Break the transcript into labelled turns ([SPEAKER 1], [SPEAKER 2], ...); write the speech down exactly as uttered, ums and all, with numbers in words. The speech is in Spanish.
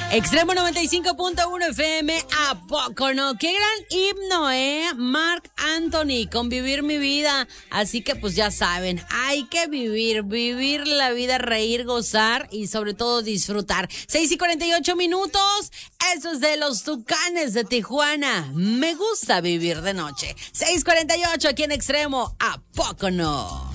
[SPEAKER 1] Extremo noventa y cinco punto uno F M, ¿a poco no? Qué gran himno, ¿eh? Marc Anthony, con Vivir mi vida. Así que pues ya saben, hay que vivir, vivir la vida, reír, gozar y sobre todo disfrutar. seis y cuarenta y ocho minutos, eso es de los Tucanes de Tijuana. Me gusta vivir de noche. seis cuarenta y ocho aquí en Extremo, ¿a poco no?